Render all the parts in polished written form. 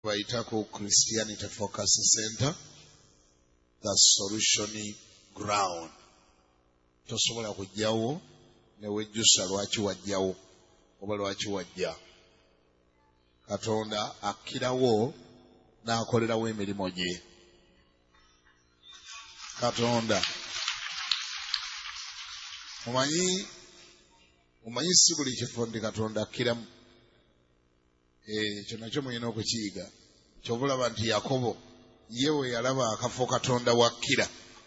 Waitako Christianity Focus Center, the solution ground. Tosobola kujjawo ne wejjusa lwaki wajjawo oba lwaki wajja. Katonda akkirawo n'akolerawo emirimu gye. Katonda mumanyi si buli kifo ndi Katonda akkiramu. Ekyo nakyo mulina okukiyiga. Kyobulaba nti Yakobo ye we yalaba akafo Katonda wakkira.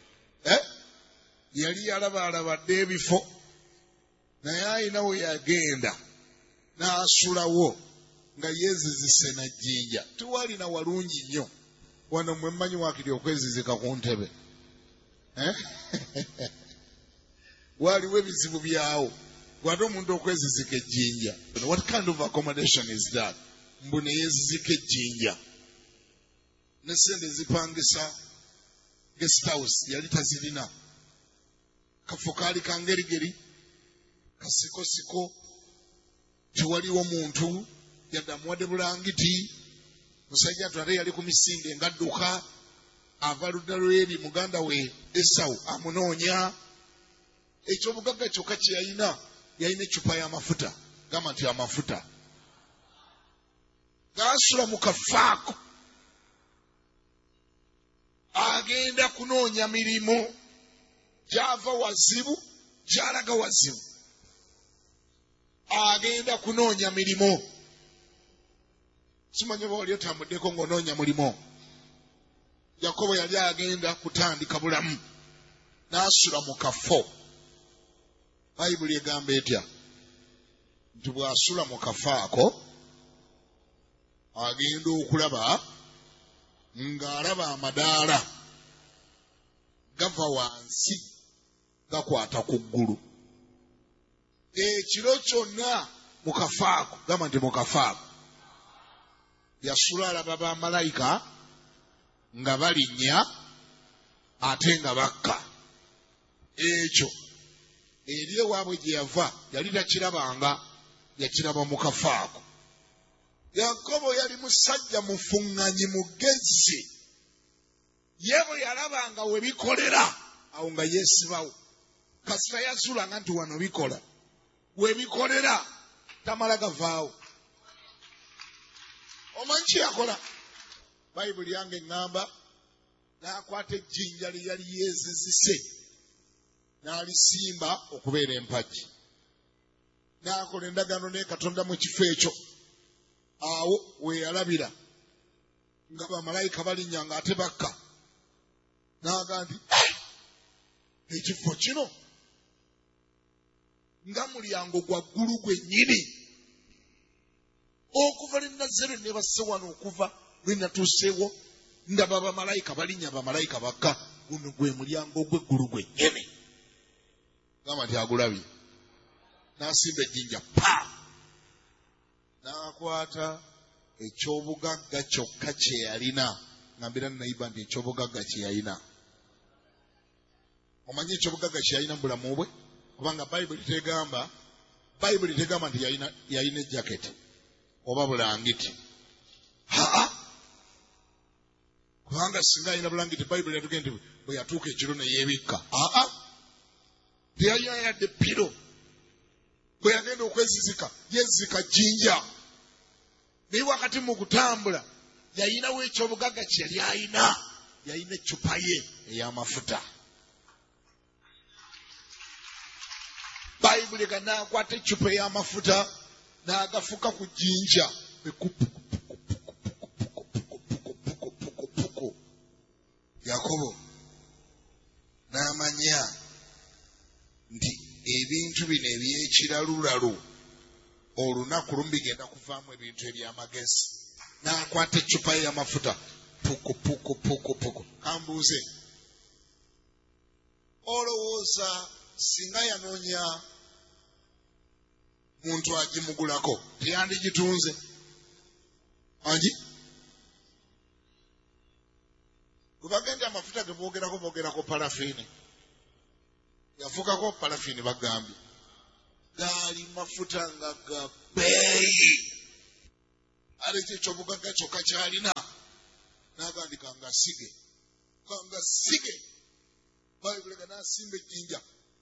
Yali yalabalabadde ebifo naye ayina we yagenda n'asulawo nga yeezizise na jjinja. Tiwalina walungi nnyo wano mwe mmanyi waakiri okwezizika ku ntebe. Waliwo ebizibu byawo gwate omuntu okwezizika ejjinja. What kind of accommodation is that? Mbu ne yeezizika ejjinja ne sente zipangisa guest house yali tazirina. Kafo kaali kangerigeri kasikosiko tewaliwo muntu yadda amuwadde bulangiti. Musajja ate yali ku misinde ngadduka ava ludda lw'eri muganda we Esawu amunoonya. Ekyobugagga kyokka kye yalina eccupa y'amafuta. Gamba nti amafuta gaasula mu kafaako agenda kunoonya mirimu. Gyava wazibu gyalaga wazibu, agenda kunoonya mirimu. Simanyi oba wali otambuddeko ng'onoonya mulimu. Yakobo yali agenda kutandika bulamu n'asula mu kafo. Bayibuli egamba etya? Nti bw'asula mu kafo ako agenda okulaba ng'alaba amadaala gava wansi gakwata ku ggulu. Ekiro kyonna mu kafo ako, gamba nti mu kafo ako yasula alaba bamalayika nga balinnya ate nga bakka. Ekyo eri ewaabwe gye yava yali takirabanga, yakiraba mu kafo ako. Yakobo yali musajja mufuŋŋanyi mugezi. Ye bwe yalabanga we bikolera awo nga yeesibawo. Kasita yasulanga nti wano bikola, we bikolera tamala gavaawo. Omanyi kye yakola? Bayibuli yange eŋŋamba n'akwata ejjinja lye yali yeezizise n'alisimba okubeera empagi. N'akola endagaano ne Katonda mu kifo ekyo. Awo we yalabira nga bamalayika balinnya nga ate bakka. N'agamba nti ekifo kino nga mulyango gwa ggulu gwennyini. Okuva lwe nazze lwe neebasse wano okuva lwe natuuseewo ndaba bamalayika balinnya bamalayika bakka. Guno gwe mulyango gw'eggulu gwennyini. Gamba nti agulabye. N'asimba ejjinja pa! N'akwata ekyobugagga kyokka kye yalina. Ngambira nayiba nti ekyobugagga kye yalina. Omanyi ekyobugagga kye yalina mu bulamu bwe? Kubanga Bayibuli tegamba nti yalina ejaketi oba bulangiti. Kubanga singa alina bulangiti Bayibuli yatugenda nti bwe yatuuka ekiro ne yeebikka. Teyalina yadde piro. Bwe yagenda okwezizika yeezizika jjinja. Naye wakati mu kutambula yalinawo ekyobugagga kye yali alina. Yalina eccupa ye ey'amafuta. Bayibuli n'akwata eccupa ey'amafuta n'agafuka ku jjinja. Yakobo n'amanya nti ebintu bino eby'ekiralulalu olunaku lumu bigenda kuvaamu ebintu eby'amagezi. N'akwata eccupa ye y'amafuta. Puku. Kambuuze, olowooza singa yanoonya muntu agimugulako teyandigitunze? Angi bwe bagenda amafuta ge boogerako parafiini. Yafukako parafiini bagambye. Gaali mafuta nga ga bbeeyi. aleke kyobugagga kyokka kyalina n'agandika nga sige bayibuli nga n'asimba ejjinja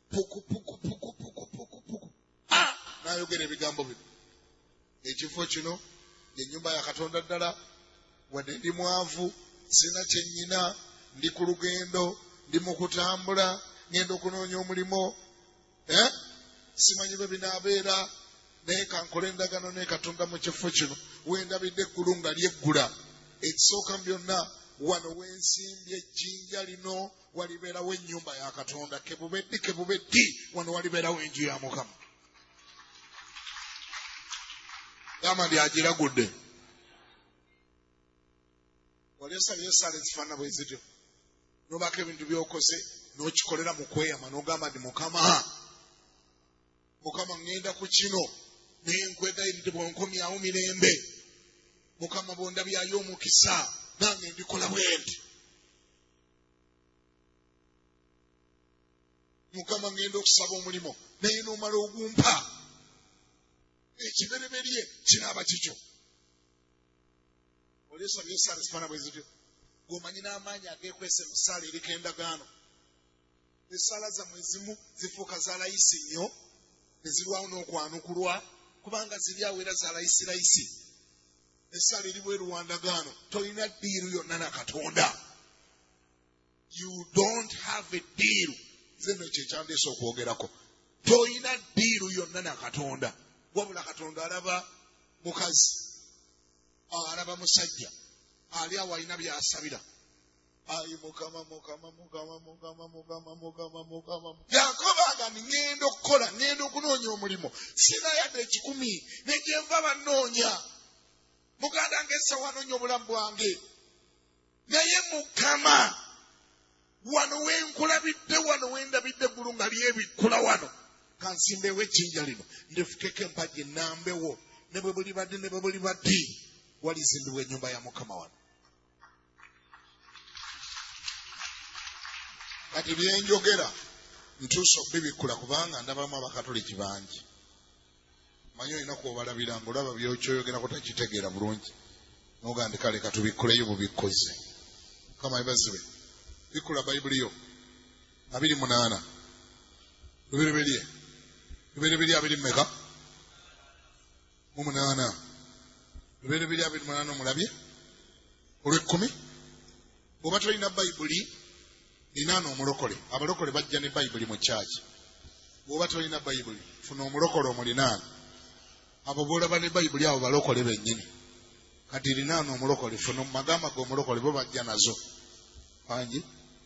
puku n'ayogera ebigambo bino. Ekifo kino ennyumba ya Katonda ddala, wadde ndi mwavu sina kyennyina, ndi ku lugendo, ndi mu kutambula, ngenda okunoonya omulimu, simanyi bwe binaabeera, naye kankole endagaano ne Katonda mu kifo kino wendabidde eggulu nga lyeggula. Ekisooka mu byonna, wano wensimbye ejjinja lino walibeerawo ennyumba ya Katonda. Kebubeddi wano walibeerawo enju ya Mukama. Gamba ndi agiragudde. Waleesabye esaala ezifaanana bwe zityo, n'obaako ebintu by'okoze n'okikolera mu kweyama n'ogamba ndi Mukama ngenda ku kino naye nkwegayiridde bw'onkomyawo mirembe. Mukama bw'ondabyayo omukisa nange ndikola bwe nti. Mukama ngenda okusaba omulimo naye n'omala ogumpa. Ekibereberye kinaaba kikyo. Oleesabye esaala ezifaanana bwe zityo, ng'omanyi n'amaanyi ageekwese mu ssaala eriko endagaano. Essaala zammwe ezimu zifuuka za layisi nnyo, ne zirwawo n'okwanukulwa kubanga ziri awo era za layisi. Essaala eri bweru wa ndagaano, tolina ddiiru yonna na Katonda. You don't have a deal. Nze nno ekyo ekyandeese okwogerako. Tolina ddiiru yonna na Katonda. Wabula Katonda alaba mukazi, alaba musajja, ali awo alina by'asabira. Ayi Mukama. Yakobo agamba ngenda okukola, ngenda okunoonya omulimu. Sina yadde 10 ne gye nva bannoonya. Muganda ng'essa wanoonya obulamu bwange. Naye Mukama wano wenkulabidde, wano wendabidde eggulu nga lyebikkula wano. Kansimbeewo ejjinja lino ndifukeko empagi ennambewo, ne bwe buli badde walizimbibwa ennyumba ya Mukama wano. Kati byenjogera ntuusa okubibikkula kubanga ndabamu abakatoliki bangi. Manyi olina kwobalabira ng'olaba byokyoyogerako takitegeera bulungi. N'ogamba kale katubikkuleyo bubikkoze. Mukama yebazibe. Bikkula Bayibuli yo 28. Lubereberye 20 mmeka? 8. Lubereberye 28 omulabye? Olw'ekkumi? Bw'oba tolina Bayibuli, ninaana omulokole. Abalokole bajja ne Bayibuli mu kyaki. Bw'oba tolina Bayibuli, funa omulokole omulinaana. Abo b'olaba ne Bayibuli abo balokole bennyini. Kati linaana omulokole, funa magamba g'omulokole bo bajja nazo. Bangi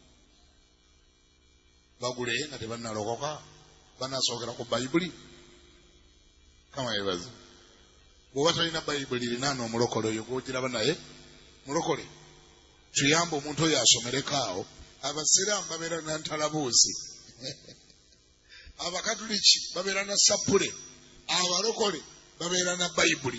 bagule nga tebannalokoka, banaasookera ku Bayibuli. Kama yebaze. Bw'oba tolina Bayibuli, linaana omulokole oyo gw'ogiraba naye. Mulokole tuyamba omuntu oyo asomereko awo. Abasiraamu babeera na ntalabuusi, Abakatoliki babeera na sapule, abalokole babeera na Bayibuli.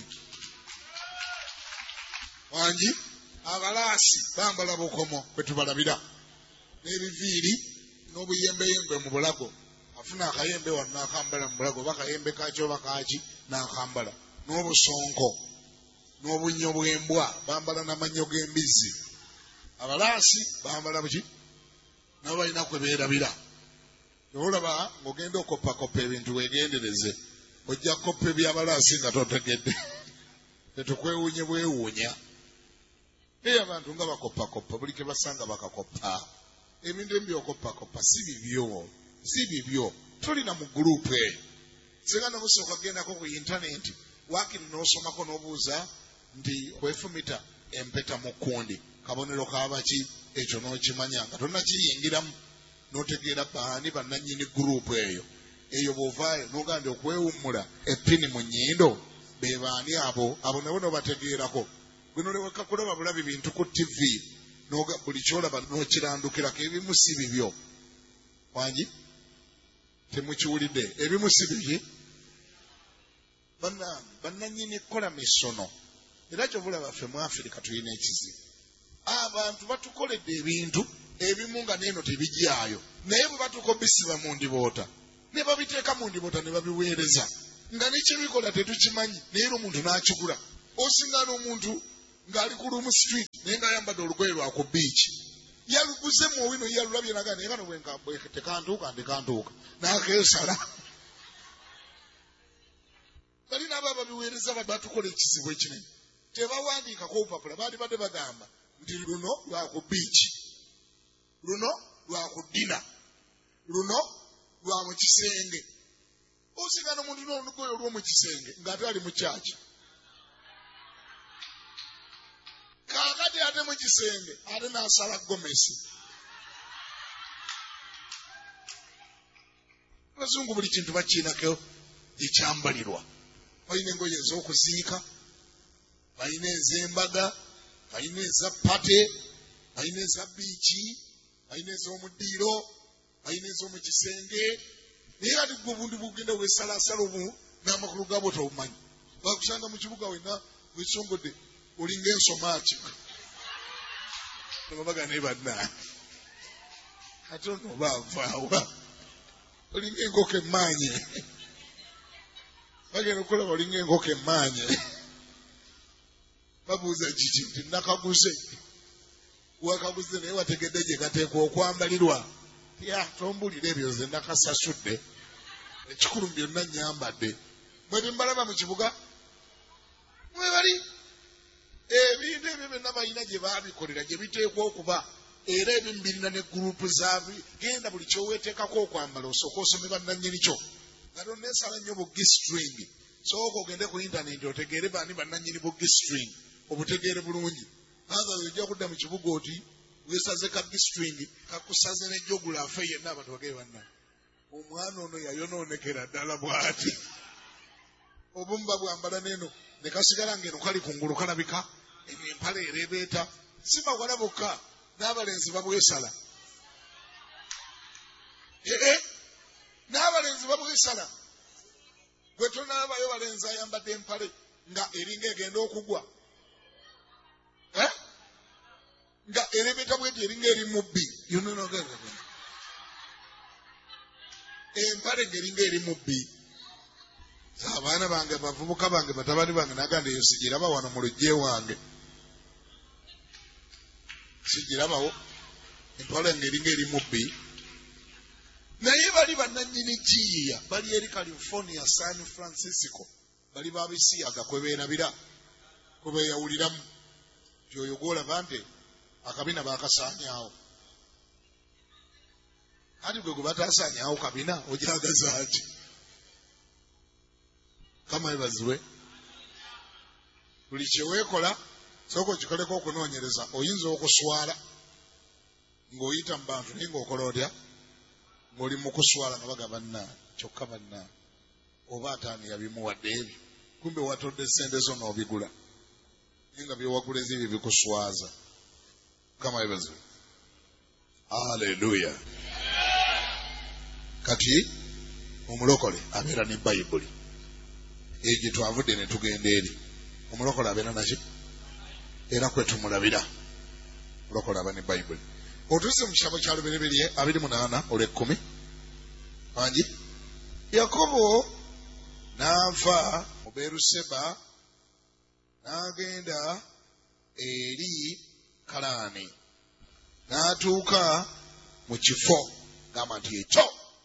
Wangi abalaasi bambala bukomo bwe tubalabira, n'ebiviiri n'obuyembeyembe mu bulago. Afuna akayembe wano n'akambala mu bulago, bakayembe kakyo bakaki n'akambala, n'obusonko n'obunnyo bw'embwa, bambala n'amannyo g'embizzi. Abalaasi bambala buki? Nabo balina kwe beerabira. Olaba ng'ogenda okoppakopa ebintu weegendereze, ojja koppa eby'abalaasi nga totegedde. Tetukwewuunye bwewuunya. Naye abantu nga bakoppakoppa, buli ke basanga bakakoppa. Ebintu ebyokoppakopa si bibyo. Tolina mu gurupu eyo. Singa n'obusooka gendako ku intaneti, waakiri n'osomako n'obuuza nti kwefumita empeta mu kkundi, kabonero kaabaki, ekyo n'okimanya nga tonnakiyingiramu, n'otegeera baani bannannyini gurupu eyo. Eyo bw'ovaayo n'ogamba okwewummula epini mu nnyindo, be baani abo nabo n'obategeerako. Gwe weka kulaba bulabi bintu ku TV, buli kyolaba n'okirandukirako. Ebimu si bibyo. Wangi temukiwulidde? Ebimu si bibyo. Bannannyini kola misono. Era kyobulaba ffe mu Afirika tulina ekizibu. Abantu batukoledde ebintu ebimu nga neeno tebijjayo, naye bwe batuko bisiba mu ndiboota, ne babiteeka mu ndiboota ne babiweereza, nga nekibikola tetukimanyi, naye omuntu n'akigula. osingana omuntu ng'ali ku Room Street naye ng'ayambadde olugoye lwa ku beach yaluguze mu wino yalulabye naga naye kano tekantuuka ndekantuuka n'akeesala bali nabo ababiweereza batukola ekizibu ekinene tebawandiikako obupapula baali badde bagamba nti luno lwa ku beach luno lwa ku dina luno lwa mu kisenge osingana omuntu n'olugoye olw'omu kisenge ng'ate ali mu kyaki kaakati ate mu kisenge ate n'asala gomesi abazungu buli kintu bakiinako ekyambalirwa balina engoye ez'okuziika balina ez'embaga balina eza pate balina eza biiki balina ez'omuddiiro balina ez'omu kisenge naye ati gwe obundi bugenda weesalaasala obu n'amakulu gaabo tobumanyi bakusanga mu kibuga wenna wesongodde olinga ensomaaki babaga naye bannaa ate ono obaavaawa olinga enkoko emaanye bagenda okulaba olinga enkoko emaanye babuuza kiki nti nakaguze wakaguze naye wategedde gye gateekwa okwambalirwa tombulira ebyo ze nakasasudde ekikulu byonna nyambadde bwe timbalaba mu kibuga mwe bali ebintu ebyo byonna balina gye baabikolera gye biteekwa okuba era ebimu birina ne gurupu zaabi genda buli kyoweeteekako okwambala osooka osome bannannyini kyo nga toneesala nnyo bugistring sooka ogende ku intaneti otegeere baani bannannyini bugistring obutegeere bulungi anga ojja kudda mu kibuga oti weesaze ka gistring kakusaze nejjogula afe yenna abantu bagee banna omwana ono yayonoonekera ddala bw'ati obumu babwambala n'eno ne kasigala ng'eno kali kungulu kalabika empala ereebeeta si bawala bokka n'abalenzi babwesala n'abalenzi babwesala bwe tonaabayo balenzi ayambadde empale nga eringa egenda okugwa nga ereebeeta bweti eringa eri mubbi empale ng'eringa eri mubbi abaana bange bavubuka bange batabani bange naganda eyo sigiraba wano mu lujje wange sigirabawo empala ng'eringa eri mubbi naye bali bannannyini jiiya bali eri California San Francisco bali babisiyaga kwebeerabira kwebeeyawuliramu tyoyo gwolaba nti akabina baakasaanyaawo ati gwe bataasaanyaawo kabina ojagaza ki kama ebazibwe buli kyeweekola sooka okikoleko okunoonyereza oyinza okuswala ng'oyita mu bantu naye ng'okola otya ng'oli mu kuswala nga baga bannaa kyokka bannaa oba ataani yabimuwadde ebyo kumbe watodde sente zo n'obigula naye nga byewagula ezibyo bikuswaza kama ebazibwe aleluya kati omulokole abeera ne bayibuli egyo twavudde ne tugenda eri omulokole abeera nakyo era kwe tumulabira omulokole aba ne bayibuli otuuse mu kitabo kya lubereberye 28 olw'ekkumi angi Yakobo n'ava mu Beeruseba n'agenda eri Kalaani n'atuuka mu kifo gamba nti ekyo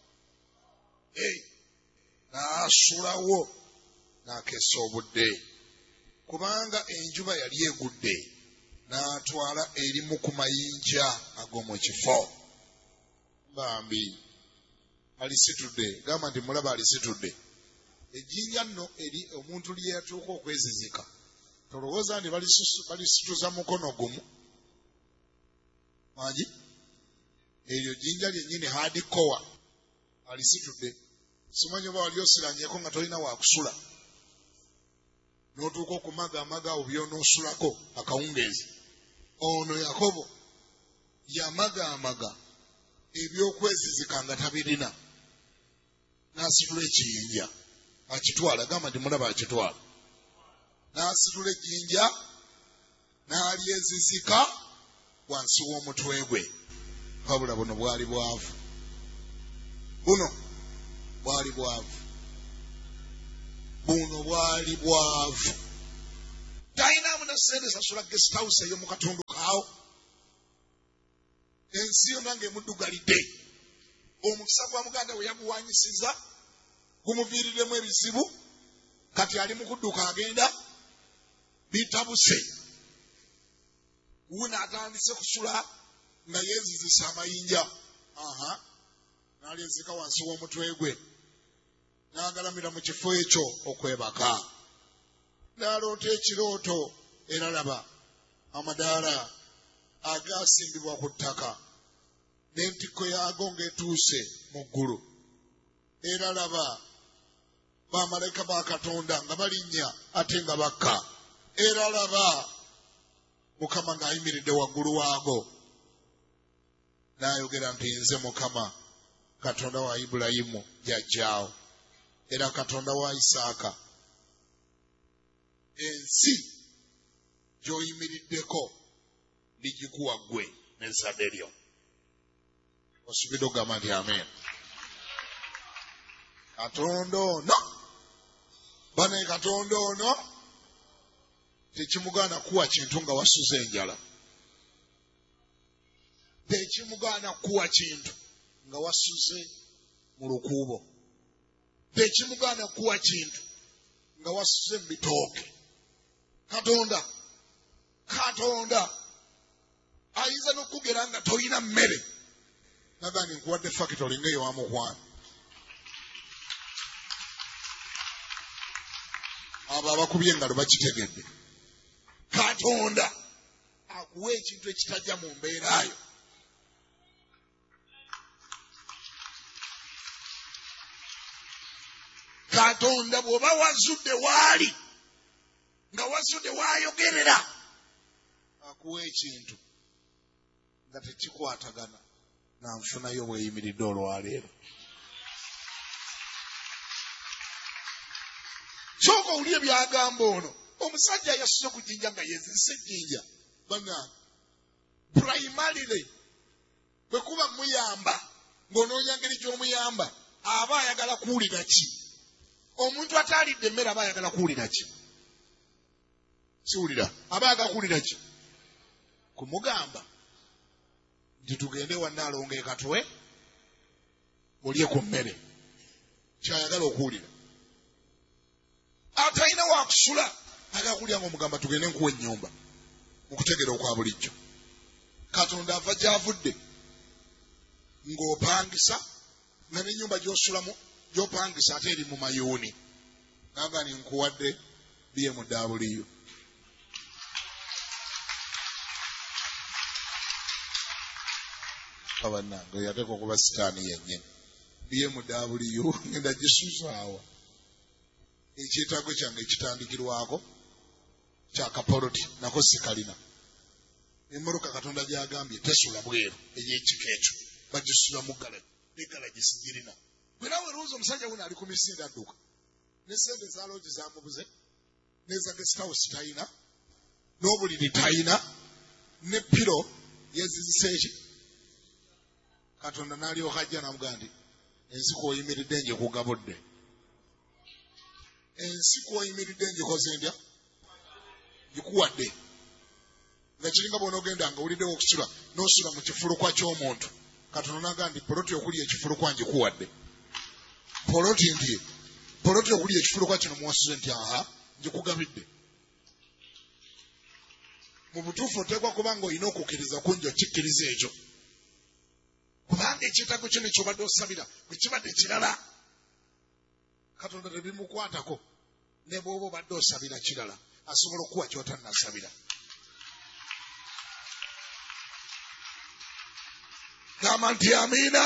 n'asulawo n'akeesa obudde kubanga enjuba yali egudde n'atwala erimu ku mayinja ag'omu kifo bambi alisitudde gamba nti mulaba alisitudde ejjinja nno eri omuntu lye yatuuka okwezizika tolowooza nti balisituza mukono gumu mangi eryo jjinja lyennyini hardcore alisitudde simanyi oba wali osiranyeko nga tolina wakusula n'otuuka okumaga amaga awo byonoosulako akawungeezi ono Yakobo yamaga amaga ebyokwezizika nga tabirina n'asitula ekiyinja akitwala gamba nti mulaba akitwala n'asitula ejjinja n'alyezizika wansi w'omutwe gwe wabula buno bwali bwavu buno bwali bwavu talina sente sasula guest house eyo mu katundu kaawo. Ensi yonna ng'emuddugalidde. Omukisa gwa muganda we yaguwanyisiza gumuviiriddemu ebizibu. Kati ali mu kudduka agenda bitabuse. Wuno atandise kusula nga yeezizisa amayinja. N'alyezika wansi w'omutwe gwe. N'agalamira mu kifo ekyo okwebaka. N'aloota ekirooto era laba amadaala agaasimbibwa ku ttaka n'entikko yaago ng'etuuse mu ggulu. Era laba bamalayika ba Katonda nga balinnya ate nga bakka. Era laba Mukama ng'ayimiridde waggulu waago. N'ayogera nti nze Mukama Katonda wa Ibulayimu jjajjaawo era Katonda wa Isaaka. Ensi gy'oyimiriddeko ndigikuwa ggwe n'ezzadde lyo. Osubidde ogamba nti amen. Katonda ono bane Katonda ono tekimugaana kuwa kintu nga wasuze enjala. Tekimugaana kuwa kintu nga wasuze mu lukuubo. Tekimugaana kuwa kintu nga wasuze mu bitooke. Katonda ayinza n'okugera nga toyina mmere nagani nkuwadde factory ng'eyo wamukwano. Abo abakubye engalo bakitegedde. Katonda akuwa ekintu ekitajja mu mbeerayo. Katonda bw'oba wazudde waali nga wazudde waayogerera akuwa ekintu nga tekikwatagana na nfunayo bweyimiridde olwaleero. Sooka owulire byagamba ono. Omusajja yasuze ku jjinja nga yeezizisa ejjinja. Bannange, primarily bwe kuba muyamba ng'onoonya ngeri gy'omuyamba aba ayagala kuwulira ki? Omuntu ataalidde emmere aba ayagala kuwulira ki? Siwulira. Aba ayagala kuwulira ki? Kumugamba nti tugende wannaalonga ekatwe olye ku mmere. Kyayagala okuwulira. Atalina waakusula ayagala kuwulira ng'omugamba tugende nkuwa ennyumba okutegera okwa bulijjo. Katonda ava gy'avudde ng'opangisa nga n'ennyumba gy'osulamu gy'opangisa ate eri mu mayuuni. Gamba ni nkuwadde BMW. Abannange yateeka okuba sitaani yennyini. BMW ngenda gisuzaawa. Ekyetaago kyange ekitandikirwako kya kapoloti nako sikalina. Emmoroka Katonda gy'agambye tesula bweru ey'ekika ekyo bagisula mu galagi n'egalagi sigirina. Bwe naawe lowooza omusajja wuno ali ku misinde adduka ne sente za loogi zamubuze n'eza guest house tayina n'obuliri tayina ne piro yeezizisa eki. Katonda n'alyoka ajja n'amugamba nti ensi kw'oyimiridde ngikugabudde. Ensi kw'oyimiridde ngikoze ndya ngikuwadde. Nga kiringa bw'onoogenda nga owuliddewo okusula n'osula mu kifulukwa ky'omuntu. Katonda n'agamba nti poloti okuli ekifulukwa ngikuwadde. Poloti okuli ekifulukwa kino mwasuze nti aha ngikugabidde. Mu butuufu oteekwa kuba nga olina okukkiriza kungi okikkiriza ekyo. Kubanga ekyetaago kyo nekyobadde osabira bwe kibadde kirala Katonda tebimukwatako. Ne bw'oba obadde osabira kirala asobola okuwa ky'otannasabira. Gamba nti amiina.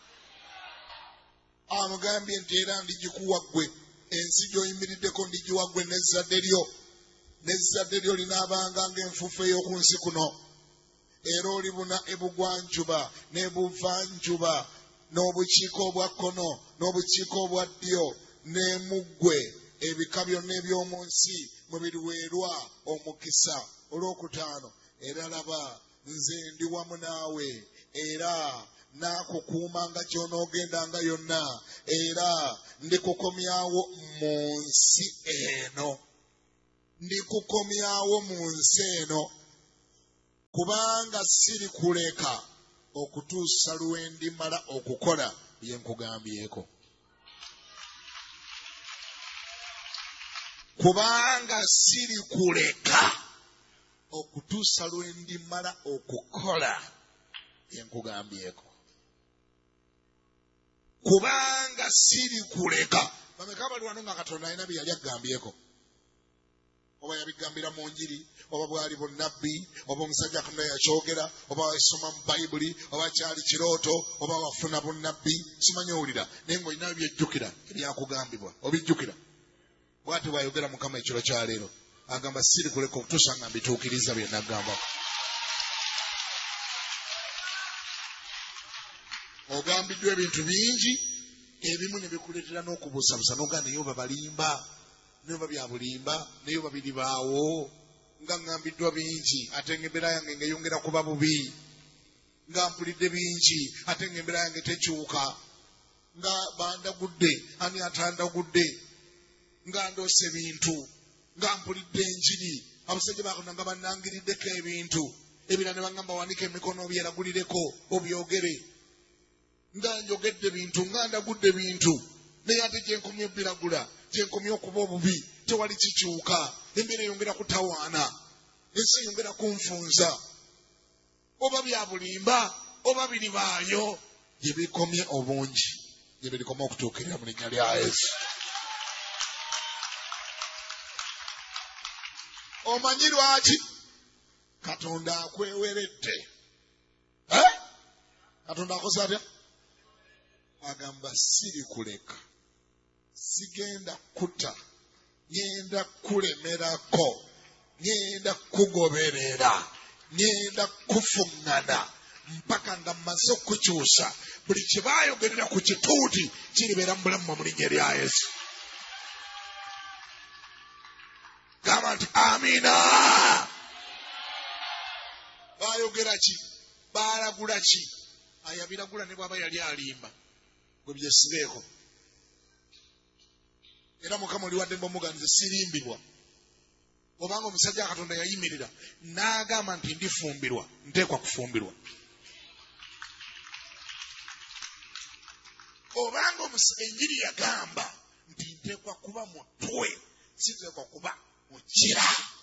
Amugambye nti era ndigikuwa ggwe ensi gy'oyimiriddeko ndigiwa ggwe n'ezzadde lyo. N'ezzadde lyo linaabanga ng'enfuufu ey'oku nsi kuno. Era olibuna ebugwanjuba n'ebuvanjuba n'obukiika obwa kkono n'obukiika obwa ddyo n'emuggwe ebika byonna eby'omu nsi mwe biriweerwa omukisa. Olwokutaano, era laba nze ndi wamu naawe era naakukuumanga gy'onoogendanga yonna era ndikukomyawo mu nsi eno. ndikukomyawo mu nsi eno kubanga siri kuleka okutuusa lwe ndimala okukola bye nkugambyeko. Kubanga siri kuleka okutuusa lwe ndimala okukola bye nkugambyeko. Kubanga siri kuleka. Bameka bali wano nga Katonda alina bye yali agambyeko. Oba yabigambira mu njiri, oba bwali bunnabbi, oba omusajja Katonda yakyogera, oba wasoma mu Bayibuli, oba kyali kirooto, oba wafuna bunnabbi, simanyi owulira, naye ng'olina byejjukira ebyakugambibwa, obijjukira. Bw'ati bw'ayogera Mukama ekiro kya leero, agamba siri kuleka okutuusa nga mbituukiriza bye nagamba. Ogambiddwa ebintu bingi, ebimu ne bikuleetera n'okubuusabuusa n'ogamba naye oba balimba, naye oba bya bulimba, naye oba biribaawo, nga ngambiddwa bingi ate ng'embeera yange ng'eyongera kuba bubi, nga mpulidde bingi ate ng'embeera yange tekyuka, nga bandagudde ani atandagudde, nga ndoose bintu, nga mpulidde enjiri, abasajja ba Katonda nga bannangiriddeko ebintu, ebirala ne bangamba wanike emikono obyeragulireko obyogere, nga njogedde bintu, nga ndagudde bintu, naye ate gyenkomye biragula, gyenkomye okuba obubi, tewali kikyuka, embeera eyongera kutawaana, ensi eyongera kunfunza, oba bya bulimba, oba biribaayo, gye bikomye obungi, gye birikoma okutuukirira mu linnya lya Yesu. Omanyi lwaki? Katonda akweweredde. Katonda akoze atya? Agamba siri kuleka, sigenda kutta, ngenda kulemerako, ngenda kugoberera, ngenda kufuŋŋana mpaka nga mmaze okukyusa buli kye baayogerera ku kituuti kiribeera mu bulamu mu linnya lya Yesu. Gamba nti amiina. Baayogera ki? Baalagula ki? Ayabiragula ne bw'aba yali alimba gwe byesibeeko. Era Mukama oli wadde mb'omuganize sirimbibwa. Obanga omusajja Katonda yayimirira n'agamba nti ndifumbirwa, nteekwa kufumbirwa. Obanga enjiri yagamba nti nteekwa kuba mutwe, siteekwa kuba mukira.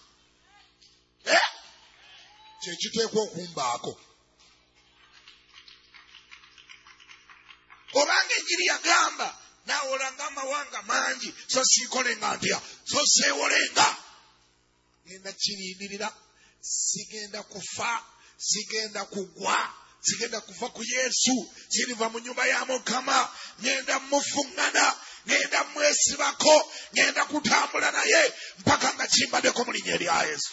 Kyekiteekwa okumbaako. Obanga enjiri yagamba naawolanga amawanga mangi so siikolenga ntya, so seewolenga, ngenda kirindirira, sigenda kufa, sigenda kugwa, sigenda kuva ku Yesu, siriva mu nnyumba ya Mukama, ngenda mufuŋŋana, ngenda mwesibako, ngenda kutambula naye mpaka nga kimbaddeko mu linnya erya Yesu.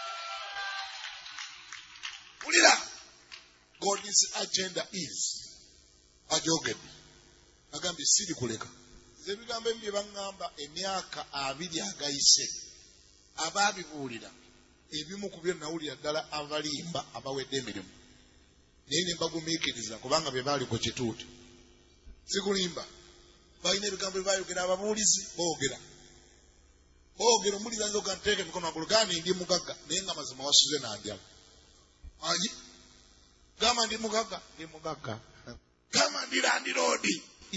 Ulira, God's agenda is ajogedde, agambye siri kuleka. Nze ebigambo ebyo bye baŋŋamba emyaka 20 agayise, abaabibuulira ebimu ku byo nawulira ddala abalimba abawedde emirimu, naye ne mbagumiikiriza kubanga be baali ku kituuti. Sikulimba, balina ebigambo bye baayogera ababuulizi, boogera omuliranzo ga nteeka emikono waggulu, gandi ndi mugagga naye nga mazima wasuze nandyala. Anyi gamba ndi mugagga, gamba ndi landiroodi,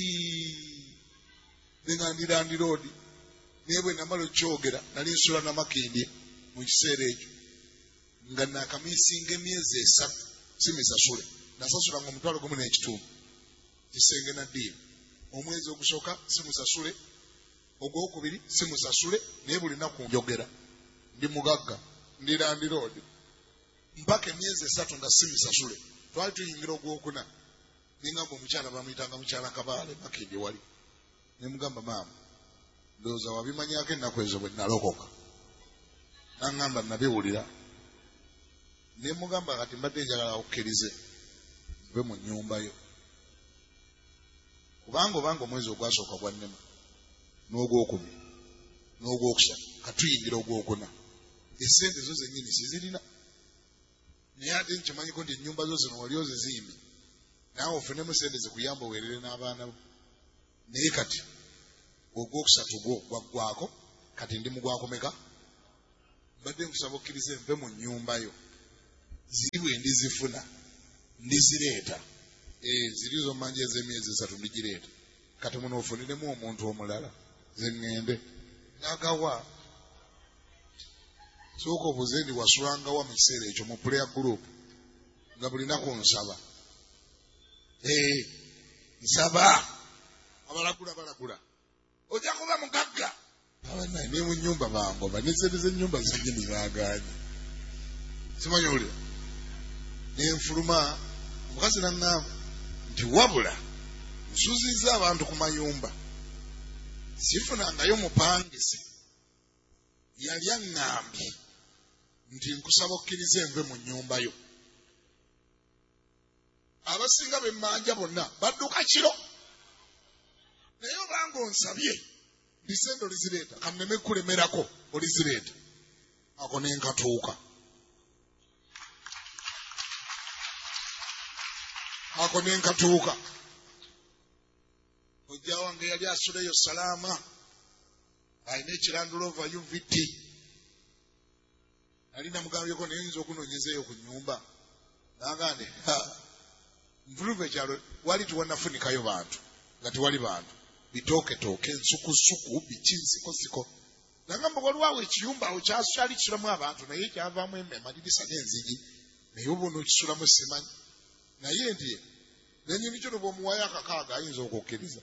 nenga ndi landiroodi, naye bwe namala okyogera nali nsula Namakindye mu kiseera ekyo nga naakamiisinga emyezi 3 simisasule, nasasulanga omutwalo gumu n'ekitundu kisenge naddiira. Omwezi ogusooka simusasule, ogwokubiri simusasule, naye buli nnaku njogera ndi mugagga, ndi landiroodi, mpaka emyezi 3 nga simisasule. Twali tuyingira ogwokuna, nengamba omukyala bamuyitanga mukyala Kabaale Makindye wali, ne mugamba maama ndowooza wabimanyako ennaku ezo bwe nalokoka. Naŋŋamba nabiwulira, ne mugamba kati mbadde njagala okukkirize nve mu nnyumba yo, kubanga omwezi ogwasooka gwannema, n'ogwokubiri n'ogwokusatu, katuyingira ogwokuna, esente zo zennyini sizirina, naye ate nkimanyiko nti ennyumba zo zino wali ozizimbi, naawe ofunemu sente zikuyamba oweerere n'abaana bo. Naye kati ogwokusatu gwo gwaggwako, kati ndi mugwakomeka mbadde nkusaba okkirize nve mu nnyumba yo ziri bwe ndizifuna ndizireeta ziri zomanja ez'emyezi 3 ndigireeta kati muno ofuniremu omuntu omulala zeŋŋende nagawa sooka obuze ndi wasulangawa mu kiseera ekyo mu prayer group nga buli naku nsaba nsaba abalagula ojja kuba mugagga abanaye ne mu nnyumba bangoba nesente z'ennyumba zennyini zaagaanye simanyi olira nenfuluma omukazi naŋŋamba nti wabula nsuzizza abantu ku mayumba sifunangayo mupangisi yali aŋŋambye nti nkusaba okkirize enve mu nnyumba yo abasinga bemmanja bonna badduka kiro naye obanga onsabye lisendo lizireeta kanneme kulemerako olizireeta ako nenkatuuka ojja wange yali asuleyo salaama alina ekirandulova UVT alina mugambyeko nayinza okunoonyezaeyo ku nnyumba nagande nvuluvu ekyalo wali tiwanafunikayo bantu nga tewali bantu bitoketoke ensukusuku biki nsikosiko nagamba waliwo ekiyumba awo kyali kisulamu abantu naye kyavaamu amadirisa n'enzigi naye oba onookisulamu simanyi naye nti nenyini kyo bwomuwayo akakaaga ayinza okukkiriza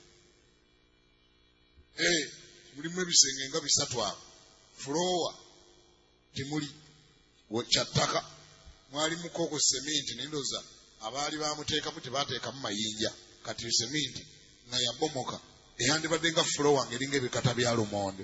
mulimu ebisenge nga 3 awo fulowa timuli kyattaka mwali mukooko seminti nendoza abaali bamuteekamu tebateekamu mayinja kati seminti nga yabomoka eyandibadde nga fulowa ngeringa ebikata bya lumonde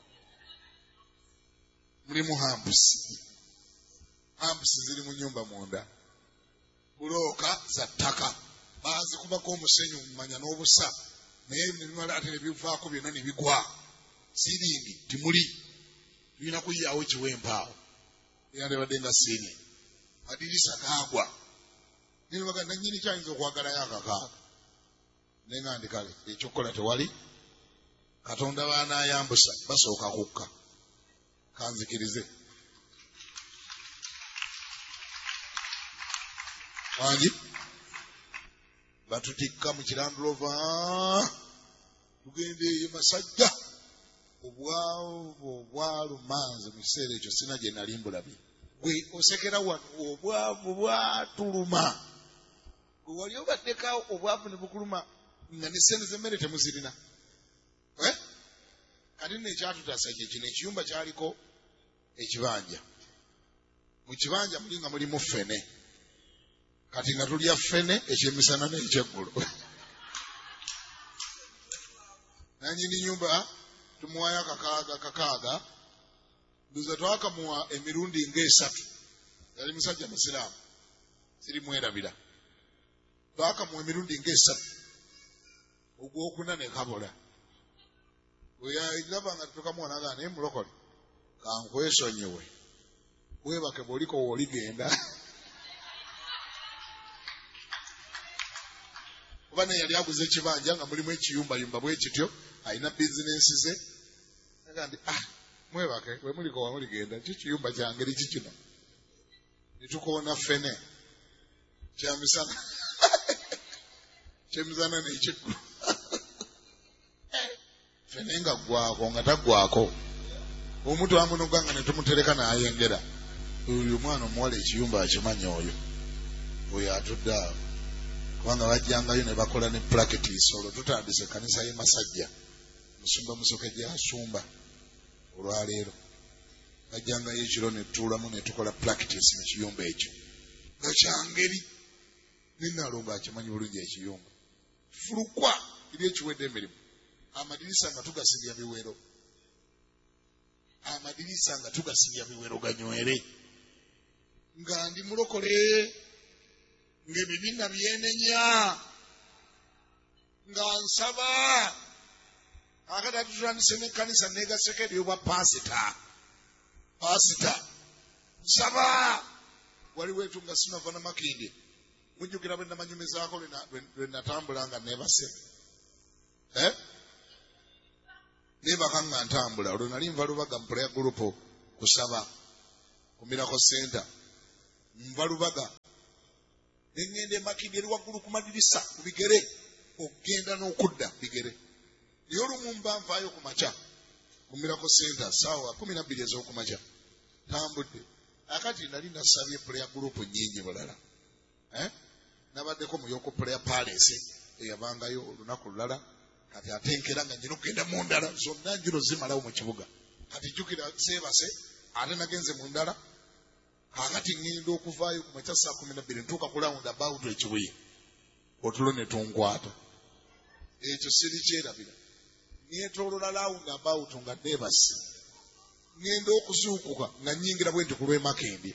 mulimu hampusi ziri mu nyumba munda bulooka za ttaka bazikubako omusenyu mumanya n'obusa naye nebimala ate nebivaako byonna nebigwa siringi timuli tulina kuyaawo kiwempaawo eyandibadde nga sirini madirisa gaagwa nibaga nanyini kyayinza okwagalayo akakaaga nenga ndi kale ekyokukola tewali katonda baanayambusa basooka kukka kanzikirize wangi batutikka mu kirandulova tugende eyo masajja obwalumanze mu kiseera ekyo sina gye nali mbulabye gwe osekera wano obwavu bwatuluma gwe wali obaddekawo obwavu ne bukuluma nga ne sente z'emmere temuzirina kati nno ekyatutasa kyekino ekiyumba kyaliko ekibanja mu kibanja muli nga mulimu ffene kati nga tulya ffene ekyemisana n'ekyeggulo nanyini nyumba tumuwayo akakaaga nduza twakamuwa emirundi nga 3 yali musajja musiraamu sirimwerabira twakamuwa emirundi nga 3 ogwokuna ne kabola weyalaba nga tukamuwa nagaa naye mulokole kankwesonyiwe webake bwoliko wooligenda oba naye yali aguze ekibanja nga mulimu ekiyumbayumba bwe kityo alina bizinensi ze agandi mwebake wemuliko wamuligenda kikiyumba kyangeri kikino netukoona ffene kyamisana kyemisana nekiggulu ffene nga gwako nga taggwako omuntu amunoganga netumutereka nayengera oyo omwana omuwala ekiyumba akimanyi oyo atudde awo kubanga bajjangayo ne bakola ne practice olwo tutandise kanisa y'emasajja musumba musoke gyasumba olwaleero bajjangayo ekiro netutuulamu netukola practice mu kiyumba ekyo nga kyangeri nenalonga akimanyi bulungi ekiyumba fulukwa eri ekiwedde emirimu amadirisa nga tugasibya biwero ganywere nga ndi mulokole ng'ebibiina byenenya nga nsaba akati atutandise n'ekkanisa negaseko eryobwa pasita nsaba waliwo etu nga sinava na makindi mujjukira bwe namanyumizaako lwe natambula nga nebase nebaka nga ntambula olwo nali nva lubaga mpula ya gurupu kusaba ku Miracle Center nva Lubaga nengenda emakindi eri waggulu ku madirisa ku bigere okugenda n'okudda bigere naye olumu mba nvaayo ku makya ku Miracle Center saawa 12 ez'okumakya tambudde akati nali nasabye prayer group nnyingi bulala nabaddeko mu Yoko Prayer Palace eyabangayo olunaku lulala kati ate nkera nga njina okugenda mu ndala zonna njiro zimalawo mu kibuga kati jjukira seebase ate nagenze mu ndala kakati ngenda okuvaayo ku makya saa 12 ntuuka ku round about ekibuye otulo ne tunkwata ekyo sirikyerabira neetoolola round about nga neebase ngenda okuzuukuka nga nnyingira bwe nti ku lw'emakendi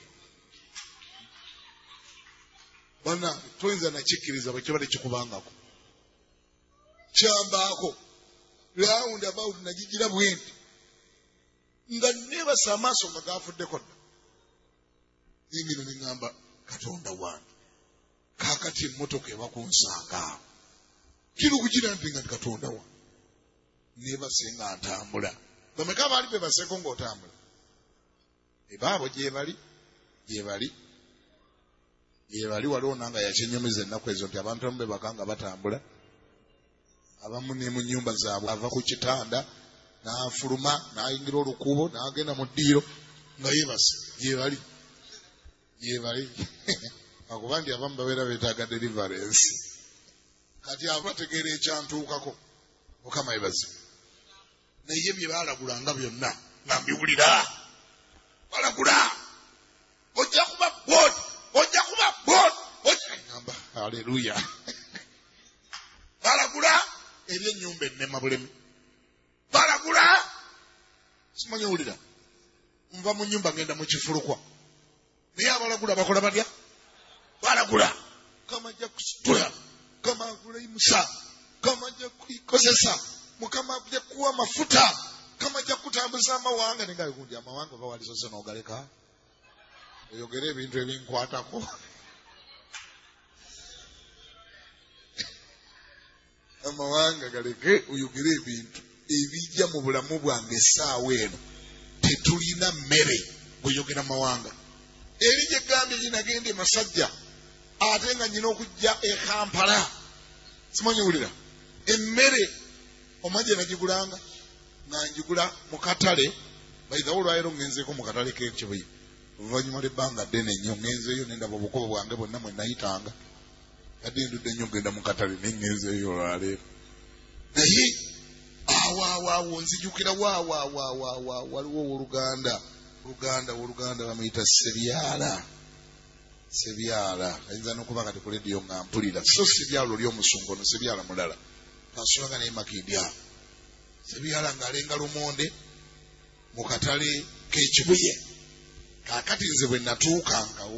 bana toyinza nakikkiriza bwe kiba tekikubangako kyambaako round about nagigira bwe nti nga neebase amaaso nga gafuddeko dda nyingire ne ŋŋamba Katonda wange kaakati emmotoka eba kunsanga kiri okugira nti nga Katonda wange neebase nga ntambula bameka baali bebaseeko ng'otambula ebaabo gyebali waliwo nanga yakyenyumiza ennaku ezo nti abantu abamu bebaka nga batambula abamu ne mu nnyumba zaabwe ava ku kitanda n'afuluma n'ayingira olukuubo n'agenda mu ddiiro nga yeebase gyebali akuba nti abamu babeera beetaaga deliverance kati aba bategeera ekyantuukako Mukama yebaze naye bye baalagulanga byonna nga mbiwulira balagula ojja kuba boodi ngamba haleluya balagula eri ennyumba ennema bulemi balagula simanyi owulira nva mu nnyumba ngenda mu kifulukwa naye abalagula bakola batya balagula Mukama ajja kusitula Mukama akuleimusa Mukama ajja kuikozesa Mukama ajja kuwa mafuta Mukama ajja kutambuza amawanga nenga gundi amawanga oba walisose n'ogaleka oyogere ebintu ebinkwatako amawanga galeke oyogere ebintu ebijja mu bulamu bwange essaawa eno tetulina mmere bweyogera mawanga eri gye gambye ginagenda Masajja ate nga nyina okujja e Kampala simanyi wulira emmere omanje nagigulanga nga njigula mu katale bayithawo olwaleero ngenzeeko mu katale k'ekibuye oluvannyuma lw'ebbanga ddene nnyo ngenzeeyo nendaba obukobo bwange bwonna mwe nayitanga yadde ndudde nnyo ogenda mu katale nengenzeeyo olwaleero naye awo nzijukira waliwo owooluganda bamuyita Sebyala ayinza n'okuba kati ku lediyo nga mpulira so Sebyala oli omusungu ono Sebyala mulala kansonga naye makindi awo Sebyala ng'alenga lumonde mu katale k'ekibuye kaakati nze bwe natuukangawo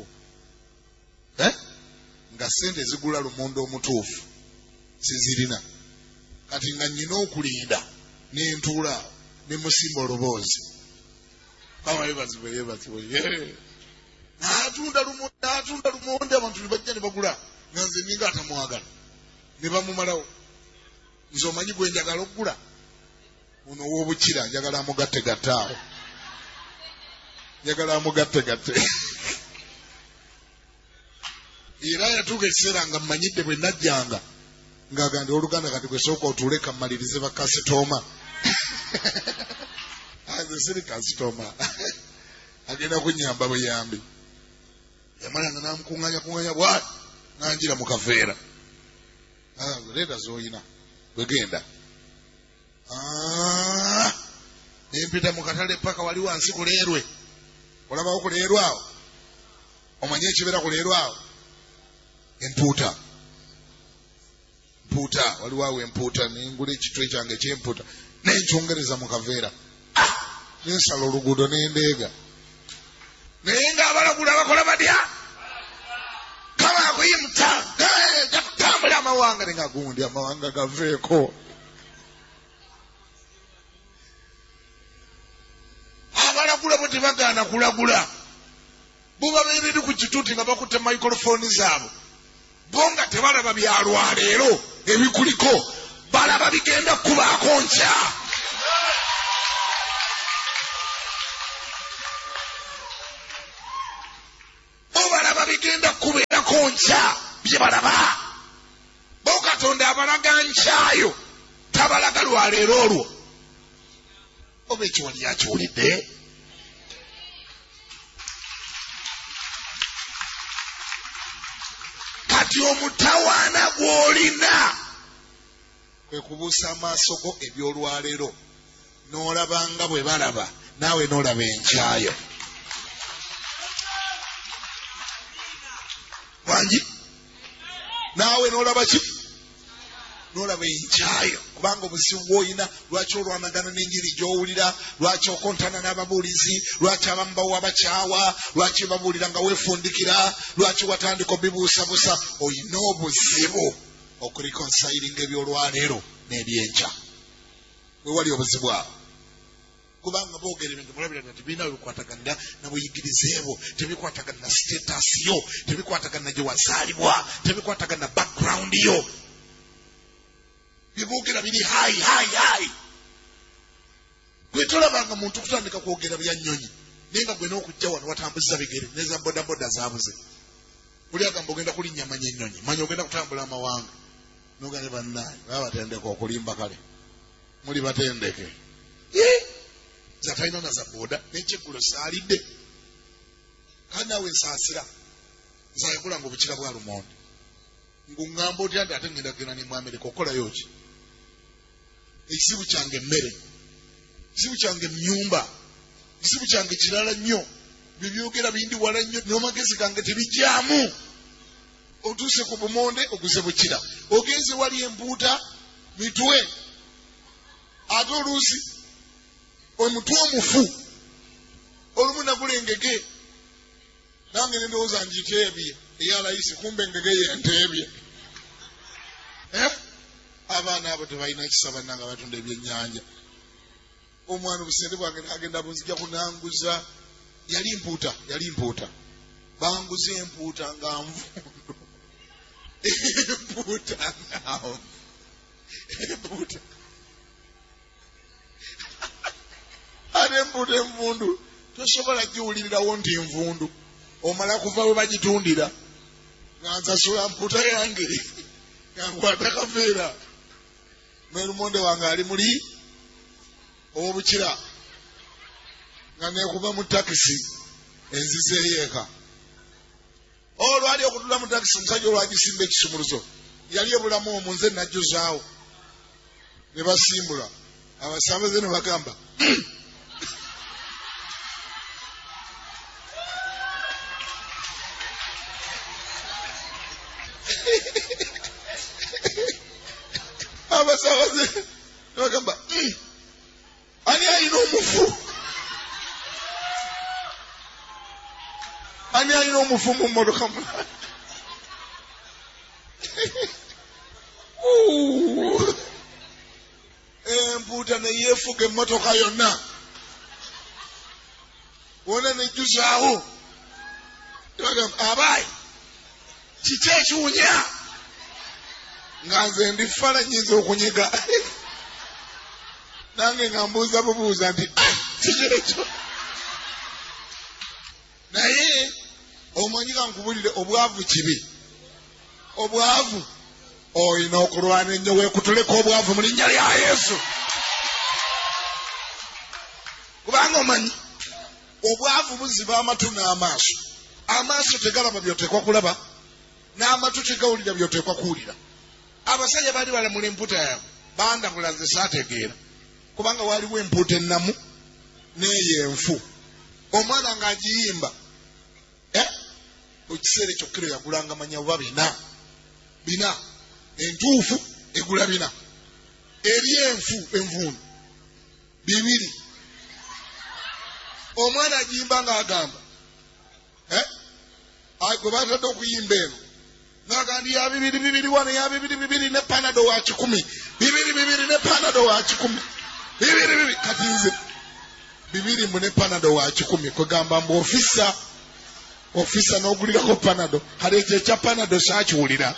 nga sente zigula lumonde omutuufu sizirina kati nga nnyina okulinda n'entuula ne musimba oluboozi yebazibwe n'atunda lumonde abantu ne bajja ne bagula nga nze ninga atamwagala ne bamumalawo nze omanyi gwe njagala okugula ono ow'obukira njagala amugattegatte awo era yatuuka ekiseera nga mmanyidde bwe najjanga ng'agandi oluganda kati gwe sooka otuule kammalirize bakasitooma nze siri kasitooma agenda kunnyamba buyambi yamalanga n'amukuŋŋanya bwati n'anjira mu kaveera leeta z'oyina bwegenda nempita mu katale paka wali wansi ku leerwe olabawo ku leerwe awo omanye ekibeera ku leerwe awo empuuta waliwo awo empuuta nengula ekitwe kyange ekyempuuta nenkyongereza mu kaveera nensala oluguudo nendeega naye ng'abalagula bakola batya kama akuyimuta jakutambula amawanga nenga gundi amawanga gaveeko abalagula bwe tebagaana kulagula bo babeereri ku kituuti nga bakutte microphone zaabo bo nga tebalaba byalwaleero ebikuliko balaba bigenda kubaako nkya bye balaba. Bo Katonda abalaga nkyayo tabalaga lwaleero olwo. Oba ekiwali yakiwulidde? Kati omutawaana gw'olina kwe kubuusa amaaso go ebyolwaleero n'olabanga bwe balaba naawe n'olaba enkyayo. Wangi naawe n'olaba ki? N'olaba enkyayo. Kubanga obuzibu bw'olina, lwaki olwanagana n'enjiri gy'owulira, lwaki okontana n'ababuulizi, lwaki abamu bawa bakyawa, lwaki babuulira nga weefundikira, lwaki watandika obibuusabuusa. Olina obuzibu okulikonsayiringa ebyolwaleero n'ebyenkya. We wali obuzibu awo. Kubanga boogera ebintu mulabira nti birina bikwataganira na buyigirize bwo, tebikwatagana na status yo, tebikwatagana na gye wazaalibwa, tebikwatagana na background yo. Biboogera biri hayi. Gwe tolabanga muntu kutandika kwogera bya nnyonyi naye nga gwe n'okujja wano watambuza bigere neza bodaboda zaabuze. Buli agamba ogenda kulinnya manya ennyonyi, manya ogenda kutambula amawanga. Nogane bannaye baba batendeka okulimba kale. Muli batendeke. Zatalina na za boda n'ekyeggulo saalidde. Kandi naawe nsaasira nzayagulanga obukira bwa lumonde. Ngungamba otya nti ate ngenda kugenda ne mu Amerika okolayo ki? Ekisibu kyange mmere, ekisibu kyange nnyumba, ekisibu kyange kirala nnyo. Bibyogera bindi wala nnyo n'amagezi gange tebijjaamu. Otuuse ku bumonde oguze bukira, ogenze wali empuuta mitwe, ate oluusi omutwe omufu olumu nagulengege nange nendowooza njiteebye eyalayisi kumbe engege yenteebye. Abaana abo tebalina kisaba nanga batunda ebyennyanja. Omwana obusente bwange nagenda bunzija kunanguza. Yali mpuuta banguza empuuta nga nvundu. Empuuta ngaawo empuuta ate empuuta envundu tosobola giwulirirawo nti nvundu. Omala kuva we bagitundira nga nsasula mpuuta yange nga nkwata kaveera n'erumonde wange ali muli ow'obukira nga neekuba mu takisi enzizeeyo eka. Olwali okutula mu takisi omusajja olwagisimba ekisumuluzo yali ebulamu omwo, nze najjuzaawo ne basimbula abasambaze ne bagamba abasabaze ne bagamba ani alina omufu, ani alina omufu mu mmotoka mu empuuta ne yeefuga emmotoka yonna wona nejjuzaawo. Abaayi kiki ekiwunya nga nze ndi ffala nnyinza okunyiga nange nga mbuuza bubuuza nti kiki ekyo. Naye omanyi nga nkubulire obwavu kibi. Obwavu olina okulwana ennyo weekutuleko obwavu mu linnya lya Yesu. Kubanga omanyi obwavu buziba amatu n'amaaso. Amaaso tegalaba by'oteekwa kulaba, n'amatu tegawulira by'oteekwa kuwulira. Abasajja baali balamula empuuta yaabwe bandabula nze saategeera kubanga waaliwo empuuta ennamu n'eyo enfu. Omwana ng'agiyimba ekiseera ekyo kiro yagulanga manya oba bina entuufu egula bina, eri envundu 2. Omwana agiyimba ng'agamba gwe batadde okuyimba eno n'agandi ya 2 wano ya 2 ne panado wa 10, 2 ne panado wa 10, 2 kati nze 2 mu ne panado wa 10 kwegamba mbu ofisa n'ogulirako panado. Kale ekyo ekya panado saakiwulira,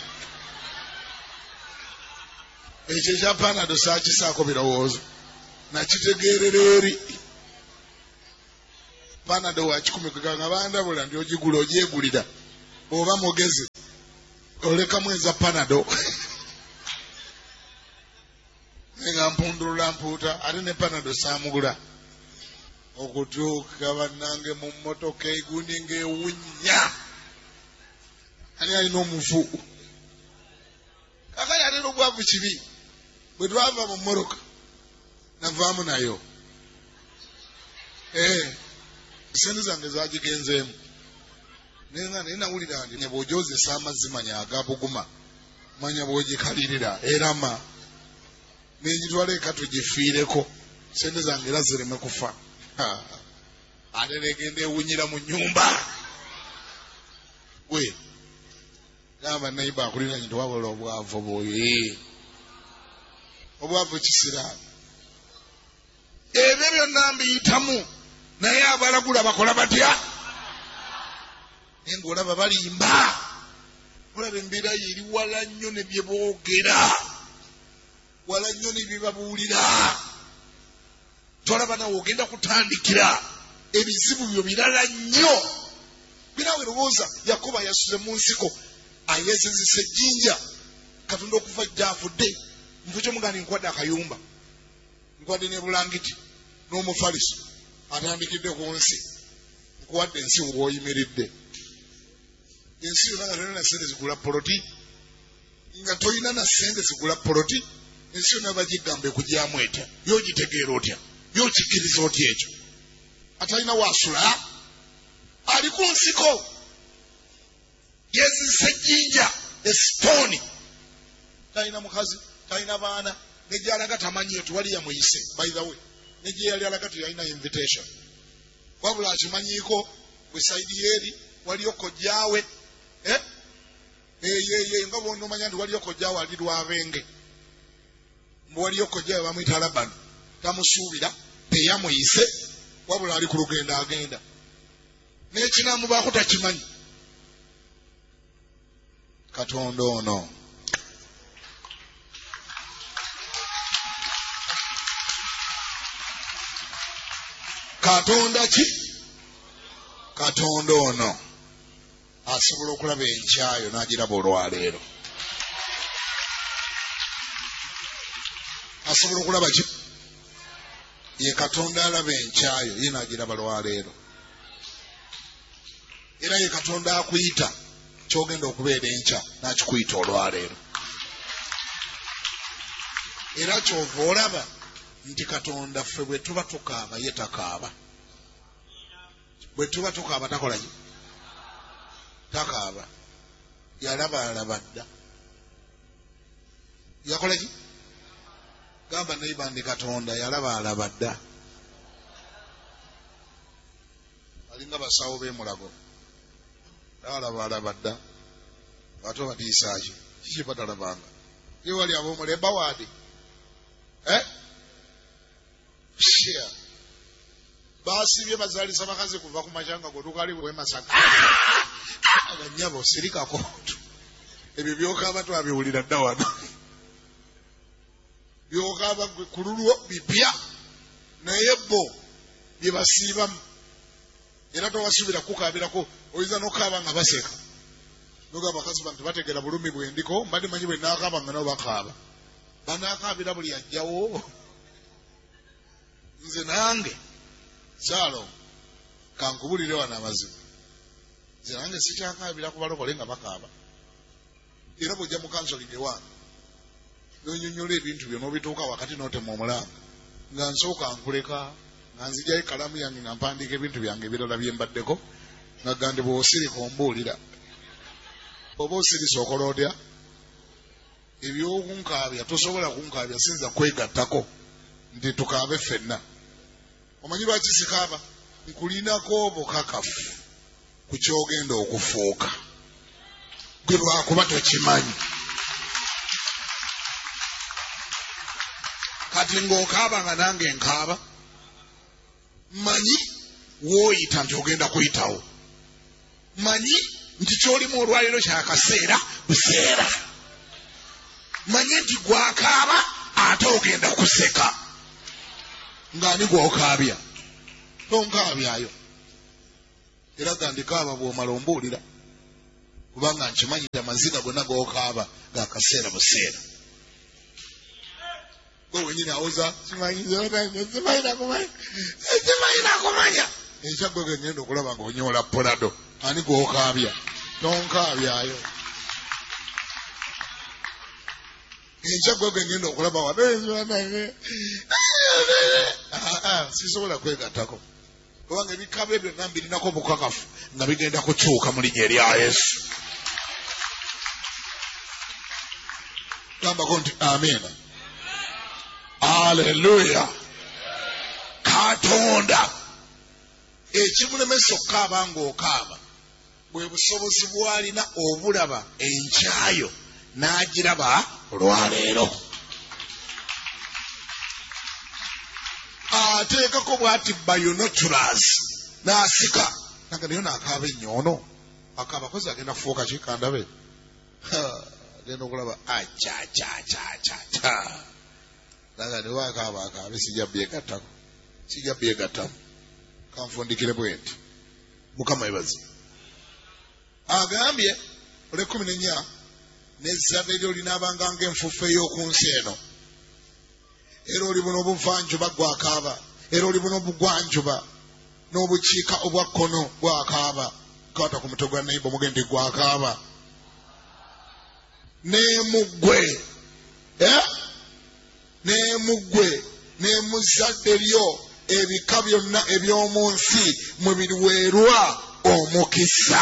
ekyo ekya panado saakisaako birowoozo, nakitegeerera eri panado wa 10 kwegamba bandabula ndi ogigula ogyegulira oba mugezi oleka mweza panado nga mpundulula mpuuta ate ne panado saamugula okutuuka bannange mu mmotoka egundi ng'ewunya ani alina omufu kakali ate n'obwavu kibi bwe twava mu mmoroka navaamu nayo sente zange zagigenzeemu naye nga naye nawulira nti bw'ogyozesa amazzi manya agabuguma manya bw'ogikalirira erama n'egitwala eka tugifiireko sente zange era zireme kufa ate negenda ewunyira mu nnyumba gwe gamba naiba akulira nti wabula obwavu bwoye obwavu kisiraani ebyo byonna mbiyitamu naye abalagula bakola batya naye ng'olaba balimba olaba embeera yo eri wala nnyo ne bye boogera wala nnyo ne bye babuulira tolaba nawe ogenda kutandikira ebizibu byo birala nnyo binawe lowooza yakobo yasuze mu nsiko ayezezesa ejjinja katonda okuva gy'afudde nfu kyomugani nkwadde akayumba nkwadde ne bulangiti n'omufaliso atandikidde ku nsi nkuwadde ensi w'oyimiridde ensi yonna nga tolina na sente zigula poloti nga tolina na sente zigula poloti ensi yonna bagigamba ekugyamu etya y'ogitegeera otya y'okikkiriza otya ekyo atalina waasula ali ku nsiko yezizisa ejjinja esitooni talina mukazi talina baana nejalaga tamanyi tewali yamuyise by the way neje yali alaga tuyalina invitation wabula akimanyiiko bwe saidi yeri waliyo kojjaawe nga bonna omanya nti waliyo kojjaawe ali lwabenge mbu waliyo kojjaawe bamuyita Labani tamusuubira teyamuyise wabula ali ku lugendo agenda n'ekinaamubaako takimanyi Katonda ono Katonda ki? Katonda ono asobola okulaba enkyayo n'agiraba olwaleero. Asobola okulaba ki? Ye Katonda alaba enkyayo ye n'agiraba lwaleero. Era ye Katonda akuyita kyogenda okubeera enkya n'akikuyita olwaleero. Era kyova olaba nti Katonda ffe bwe tuba tukaaba ye takaaba. Bwe tuba tukaaba takola ki? Takaaba. Yalaba dda. Yakola ki? Gamba neiba ndi Katonda yalaba dda. Alinga basawo b'emulago. Alaba dda. Bato batiisaaki. Kiki batalabanga? Ye wali ab'omuleba waadi. Shia. Basibye bazaalisa bakazi kuva ku machanga gotukali bwe Masaka. Abanyabo sirikako. Ebyo byokaba twabiwulira dda wano. Byokaba kululwo bipya naye bo bye basiibamu. Era towasubira kukabirako oyinza n'okaaba nga baseka. Noga abakazi bantu bategera bulumi bwendiko mbadde manyi bwe naakaaba nga nabo bakaaba. Banaakaabira buli ajjawo. Nze nange Salo kankubulire wana amazima. Nze nange sikyakaabira ku balokole nga bakaaba. Era bw'ojja mu kansolingi wange n'onyonnyola ebintu byo n'obituuka wakati n'otema omulanga nga nsooka nkuleka nga nzigyayo ekalamu yange nga mpandiika ebintu byange ebirala bye mbaddeko nga gandi bw'osirika ombuulira. Oba osirisa okola otya? Ebyokunkaabya tosobola kunkaabya sinza kwegattako nti tukaabe ffenna. Omanyi lwaki sikaaba? Nkulinako obukakafu ku kyogenda okufuuka. Gwe lwakuba tokimanyi. Kati ng'okaaba nga nange nkaaba, manyi w'oyita nti ogenda kuyitawo. Manyi nti ky'olimu olwaliro kyakaseera buseera. Manyi nti gwakaaba ate ogenda kuseka. Ng'ani gw'okaabya? Tonkaabyayo. Era gandikaaba bw'omala ombuulira. kubanga nkimanyira amaziga gonna g'okaaba ga kaseera buseera. Gwe wenyini awoza simayina kumanya enkya gwe ngenda okulaba ng'onyoola polado ani gw'okaabya tonkaabyayo. Enkya gwe ngenda okulaba sisobola kwegattako kubanga ebikaabo ebyo byonna mbirinako obukakafu nga bigenda kukyuka mu linnya erya Yesu. Gambako nti amiina. Haleluya. Katonda ekimulemesa okukaaba ng'okaaba bwe busobozi bw'alina obulaba enkyayo n'agiraba olwaleero. Ateekako bw'ati binoculars n'asika nanga nayo n'akaaba ennyo akaaba kozi agenda kufuuka kikandabe agenda okulaba nanga ne waakaaba akaabe sijja byegattamu kanfundikire bwenti. Mukama yebaze. Agambye ole 14 n'ezzadde lyo linaabanga ng'enfuufu ey'oku nsi eno. Era oli buno obuvanjuba gwakaaba, era oli buno obugwanjuba n'obukiika obwa kkono gwakaaba. Kwata ku mutwe gwa neighbor mugende gwakaaba. N'emugwe n'emuzadde lyo ebika byonna eby'omu nsi mwe biweerwa omukisa.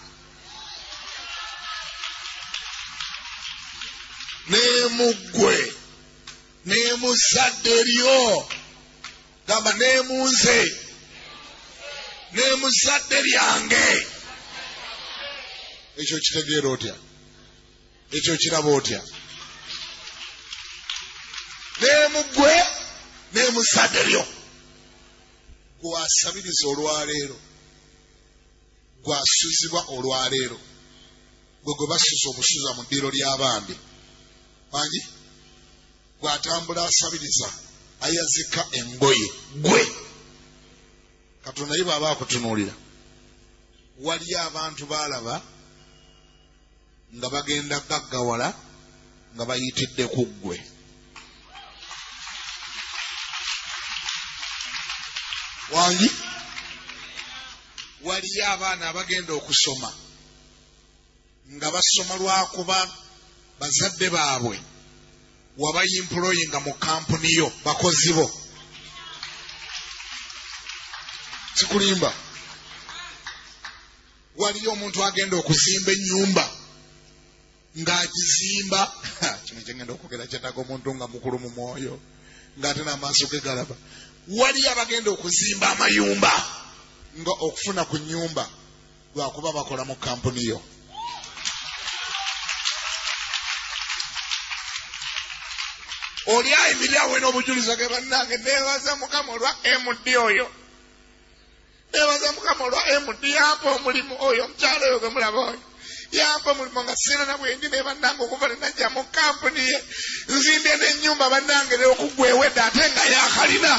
N'emugwe n'emuzadde lyo gamba n'emunze n'emuzadde lyange. Ekyo kitegeera otya? Ekyo kiraba otya? N'emugwe n'emuzadde lyo gwasabiriza olwaleero, gwasuzibwa olwaleero, gwe basuza obusuza mu ddiiro ly'abandi manyi gwatambula asabiriza ayazika engoye gwe. Katonda ye bw'aba akutunuulira waliyo abantu baalaba nga bagenda gaggawala nga bayitidde ku ggwe. Wangi waliyo abaana abagenda okusoma nga basoma lwakuba bazadde baabwe wabayimployinga mu kampuni yo bakozi bo. Sikulimba. Waliyo omuntu agenda okuzimba ennyumba ng'agizimba kino kyengenda okwogera kyetaaga omuntu nga mukulu mu mwoyo ng'ate n'amaaso ge galaba. Waliyo abagenda okuzimba amayumba nga okufuna ku nnyumba lwakuba bakola mu kampuni yo. Oli ayimirirawe n'obujulizi ge bannange neebaza Mukama olwa MD oyo, neebaza Mukama olwa MD yampa omulimu oyo omukyalo oyo gwe mulaba oyo yampa omulimu nga sina na bwendi ne bannange okuva ne najja mu kampuni ye nzimbye n'ennyumba bannange okugwewedde ate nga yakalina.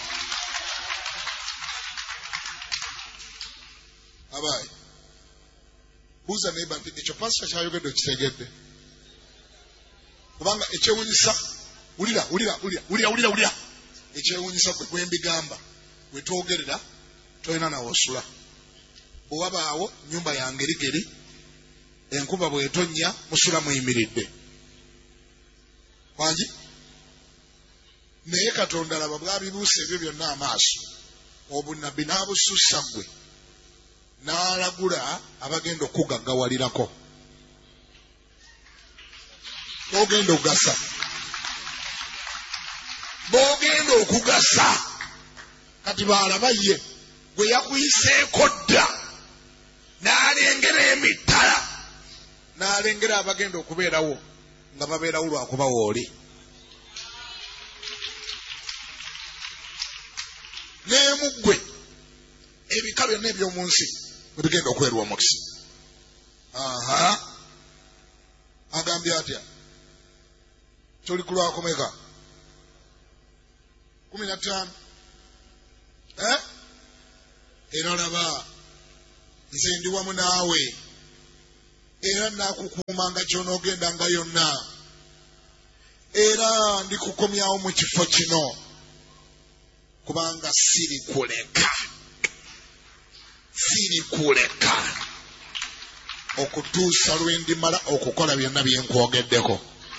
Abayi buuza neighbor nti ekyo pasita kyayogedde okitegedde? Kubanga ekyewunyisa Ulira. Ekyewunyisa gwe mbigamba gwe twogerera tolina nawe osula. Bwewabaawo nnyumba ya ngerigeri enkuba bw'etonnya musula muyimiridde. Wangi naye Katonda laba bw'abibuusa ebyo byonna amaaso obunnabbi n'abusussa ggwe n'alagula abagenda okugaggawalirako. Bogenda okugasa bogenda okugasa kati baalaba ye gwe yakuyiseeko dda n'alengera emitala n'alengera abagenda okubeerawo nga babeerawo lwakuba wooli. N'emuggwe ebika byonna eby'omu nsi bwe bigenda okwerwa omukisa. Agambye atya? Kyoli ku lwakomeka 15. Era laba nze ndi wamu naawe era nakukuumanga gy'onoogenda yonna, era ndikukomyawo mu kifo kino kubanga sirikuleka okutuusa lwe ndimala okukola byonna bye nkwogeddeko.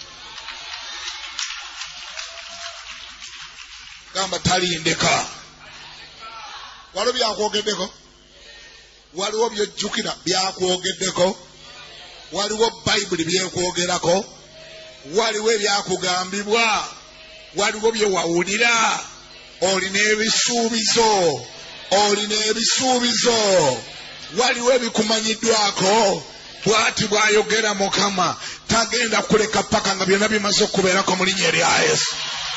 Gamba talindeka. Waliwo byakwogeddeko, waliwo byojjukira byakwogeddeko, waliwo Bayibuli byekwogerako, waliwo ebyakugambibwa, waliwo bye wawulira. Olina ebisuubizo, waliwo ebikumanyiddwako. Bw'ati bw'ayogera Mukama, tagenda kuleka paka nga byonna bimaze okubeerako mu linnya erya Yesu.